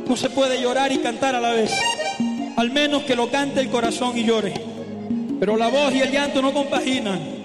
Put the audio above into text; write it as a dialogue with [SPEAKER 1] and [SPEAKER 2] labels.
[SPEAKER 1] No se puede llorar y cantar a la vez. Al menos que lo cante el corazón y llore. Pero la voz y el llanto no compaginan.